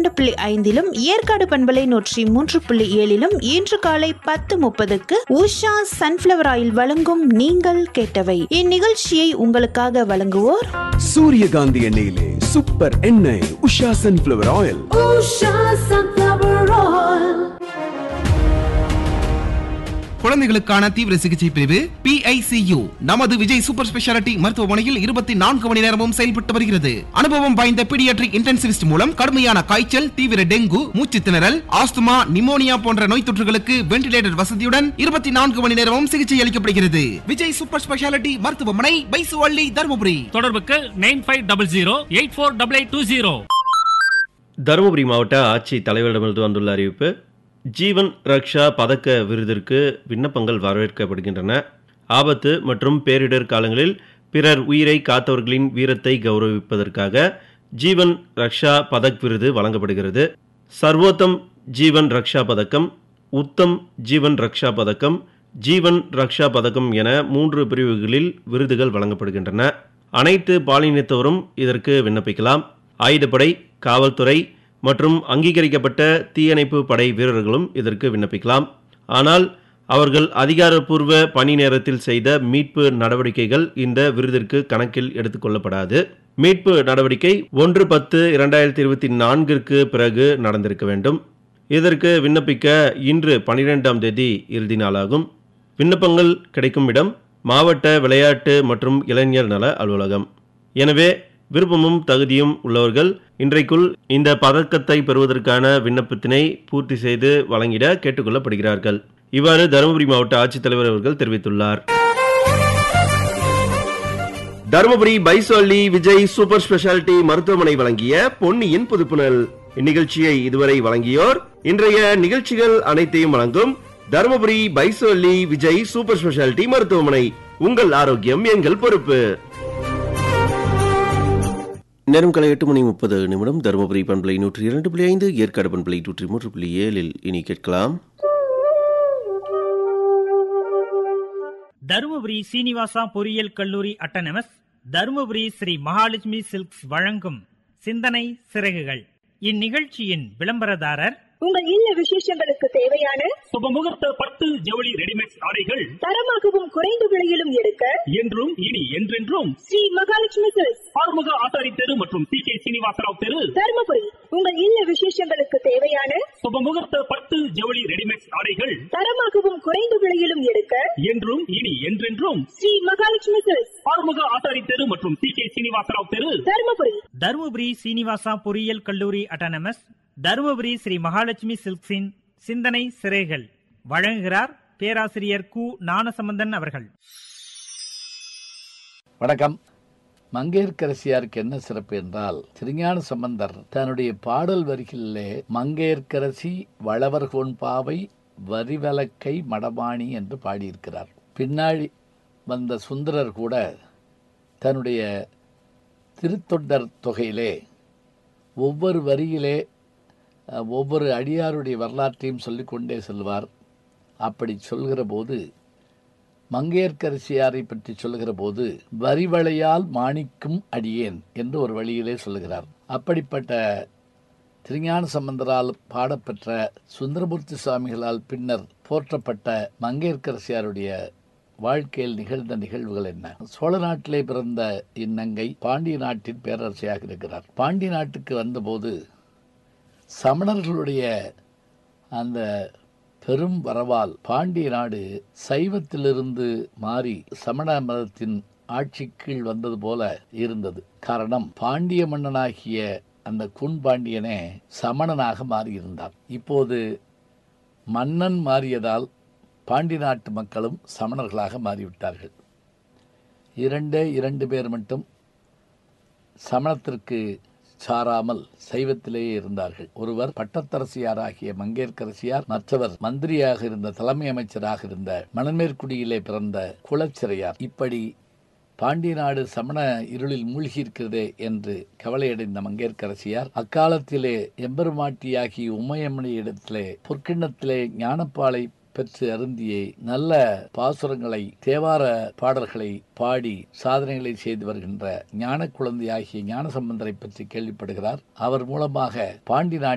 102.5 ஏற்காடு பண்பலை 103.7 இன்று காலை 10:30 உஷா சன்ஃபிளவர் ஆயில் வழங்கும் நீங்கள் கேட்டவை. இந்நிகழ்ச்சியை உங்களுக்காக வழங்குவோர் சூரியகாந்தி எண்ணெயிலே சூப்பர் எண்ணெய் உஷா சன்ஃபிளவர் ஆயில். குழந்தைகளுக்கான தீவிர சிகிச்சை பிரிவு PICU நமது விஜய் சூப்பர் ஸ்பெஷாலிட்டி மருத்துவமனையில் 24 மணி நேரமும் செயல்பட்டு வருகிறது. அனுபவம் வாய்ந்த பீடியாட்ரிக் இன்டென்சிவிஸ்ட் மூலம் கடுமையான காய்ச்சல், தீவிர டெங்கு, மூச்சு திணறல், ஆஸ்துமா, நிமோனியா போன்ற நோய் தொற்றுகளுக்கு வென்டிலேட்டர் வசதியுடன் 24 மணி நேரமும் சிகிச்சை அளிக்கப்படுகிறது. விஜய் சூப்பர் ஸ்பெஷாலிட்டி மருத்துவமனை, பைசுவள்ளி, தருமபுரி. தொடர்புக்கு 9500848820. தருமபுரி மாவட்ட ஆட்சி தலைவரிடமிருந்து வந்துள்ள அறிவிப்பு. ஜீவன் ரக்ஷா பதக்க விருதிற்கு விண்ணப்பங்கள் வரவேற்கப்படுகின்றன. ஆபத்து மற்றும் பேரிடர் காலங்களில் பிறர் உயிரை காத்தவர்களின் வீரத்தை கௌரவிப்பதற்காக ஜீவன் ரக்ஷா பதக் விருது வழங்கப்படுகிறது. சர்வோத்தம் ஜீவன் ரக்ஷா பதக்கம், உத்தம் ஜீவன் ரக்ஷா பதக்கம், ஜீவன் ரக்ஷா பதக்கம் என 3 பிரிவுகளில் விருதுகள் வழங்கப்படுகின்றன. அனைத்து பாலினத்தவரும் இதற்கு விண்ணப்பிக்கலாம். ஆயுதப்படை, காவல்துறை மற்றும் அங்கீகரிக்கப்பட்ட தீயணைப்பு படை வீரர்களும் இதற்கு விண்ணப்பிக்கலாம். ஆனால் அவர்கள் அதிகாரப்பூர்வ பணி நேரத்தில் செய்த மீட்பு நடவடிக்கைகள் இந்த விருதிற்கு கணக்கில் எடுத்துக்கொள்ளப்படாது. மீட்பு நடவடிக்கை 1/10/2024 பிறகு நடந்திருக்க வேண்டும். இதற்கு விண்ணப்பிக்க இன்று 12ஆம் தேதி இறுதி நாளாகும். விண்ணப்பங்கள் கிடைக்கும் இடம் மாவட்ட விளையாட்டு மற்றும் இளைஞர் நல அலுவலகம். எனவே விருப்பமும் தகுதியும் உள்ளவர்கள் இன்றைக்குள் இந்த பதக்கத்தை பெறுவதற்கான விண்ணப்பத்தினை பூர்த்தி செய்து வழங்கிட கேட்டுக்கொள்ளப்படுகிறார்கள். இவ்வாறு தருமபுரி மாவட்ட ஆட்சித்தலைவர் அவர்கள் தெரிவித்துள்ளார். தருமபுரி பைசோலி விஜய் சூப்பர் ஸ்பெஷாலிட்டி மருத்துவமனை வழங்கிய பொன்னியின் புதுப்புணல். இந்நிகழ்ச்சியை இதுவரை வழங்கியோர் இன்றைய நிகழ்ச்சிகள் அனைத்தையும் வழங்கும் தருமபுரி பைசோலி விஜய் சூப்பர் ஸ்பெஷாலிட்டி மருத்துவமனை. உங்கள் ஆரோக்கியம் எங்கள் பொறுப்பு. நேரம் காலை 8:30 தருமபுரி பண்பலை 102.5, ஏற்காடு பண்பலை 103.7 இனி கேட்கலாம். தருமபுரி சீனிவாசா பொறியியல் கல்லூரி அட்டானமஸ், தருமபுரி ஸ்ரீ மகாலட்சுமி சில்க்ஸ் வழங்கும் சிந்தனை சிறகுகள். இந்நிகழ்ச்சியின் விளம்பரதாரர் உங்கள் இல்ல விசேஷங்களுக்கு தேவையான சுபமுகூர்த்த பட்டு ஜவுளி ரெடிமேட் ஆடைகள் தரமாகவும் குறைந்த விலையிலும் எடுக்க என்றும் இனி என்றென்றும் ஸ்ரீ மகாலட்சுமி சில்க்ஸ், ஆறுமுக ஆசாரி தெரு மற்றும் CK சீனிவாசராவ் தெரு, தருமபுரி. உங்கள் இல்ல விசேஷங்களுக்கு தேவையான சுபமுகூர்த்த பட்டு ஜவுளி ரெடிமேட் ஆடைகள் தரமாகவும் குறைந்த விலையிலும் எடுக்க என்றும் இனி என்றென்றும் ஸ்ரீ மகாலட்சுமி சில்க்ஸ், ஆறுமுக ஆசாரி தெரு மற்றும் CK சீனிவாசராவ் தெரு, தருமபுரி. தருமபுரி சீனிவாசா பொறியியல் கல்லூரி அட்டானமஸ், தருமபுரி ஸ்ரீ மகாலட்சுமி சில்க்ஸின் சிந்தனை சிறைகள் வழங்குகிறார் பேராசிரியர் கு ஞானசம்பந்தன் அவர்கள். வணக்கம். மங்கையர்க்கரசியாருக்கு என்ன சிறப்பு என்றால், திருஞான சம்பந்தர் தன்னுடைய பாடல் வரிகளிலே மங்கையர்க்கரசி வளவர்கோன் பாவை வரிவலக்கை மடபாணி என்று பாடியிருக்கிறார். பின்னாடி வந்த சுந்தரர் கூட தன்னுடைய திருத்தொண்டர் தொகையிலே ஒவ்வொரு வரியிலே ஒவ்வொரு அடியாருடைய வரலாற்றையும் சொல்லிக்கொண்டே செல்வார். அப்படி சொல்கிற போது, மங்கையர்க்கரசியாரை பற்றி சொல்லுகிற போது வரிவளையால் மாணிக்கும் அடியேன் என்று ஒரு வழியிலே சொல்லுகிறார். அப்படிப்பட்ட திருஞான சம்பந்தரால் பாடப்பெற்ற சுந்தரமூர்த்தி சுவாமிகளால் பின்னர் போற்றப்பட்ட மங்கையர்க்கரசியாருடைய வாழ்க்கையில் நிகழ்ந்த நிகழ்வுகள் என்ன? சோழ நாட்டிலே பிறந்த இந்நங்கை பாண்டிய நாட்டின் பேரரசியாக இருக்கிறார். பாண்டிய நாட்டுக்கு வந்தபோது சமணர்களுடைய அந்த பெரும் வரவால் பாண்டிய நாடு சைவத்திலிருந்து மாறி சமண மதத்தின் ஆட்சி கீழ் வந்தது போல இருந்தது. காரணம், பாண்டிய மன்னனாகிய அந்த கூன்பாண்டியனே சமணனாக மாறியிருந்தார். இப்போது மன்னன் மாறியதால் பாண்டி நாட்டு மக்களும் சமணர்களாக மாறிவிட்டார்கள். 2 பேர் மட்டும் சமணத்திற்கு சாராமல் சைவத்திலேயே இருந்தார்கள். ஒருவர் பட்டத்தரசியாராகிய மங்கையர்க்கரசியார், மற்றவர் மந்திரியாக இருந்த தலைமை அமைச்சராக இருந்த மணமேற்குடியிலே பிறந்த குலச்சிறையார். இப்படி பாண்டிய நாடு சமண இருளில் மூழ்கி இருக்கிறதே என்று கவலையடைந்த மங்கையர்க்கரசியார் அக்காலத்திலே எம்பெருமாட்டியாகி உமையம்மனியிடத்திலே பொற்கிண்ணத்திலே ஞானப்பாலை பெற்று அருந்தியே நல்ல பாசுரங்களை, தேவார பாடல்களை பாடி சாதனைகளை செய்து வருகின்ற ஞான குழந்தையாகிய ஞானசம்பந்தரை பற்றி கேள்விப்படுகிறார். அவர் மூலமாக பாண்டி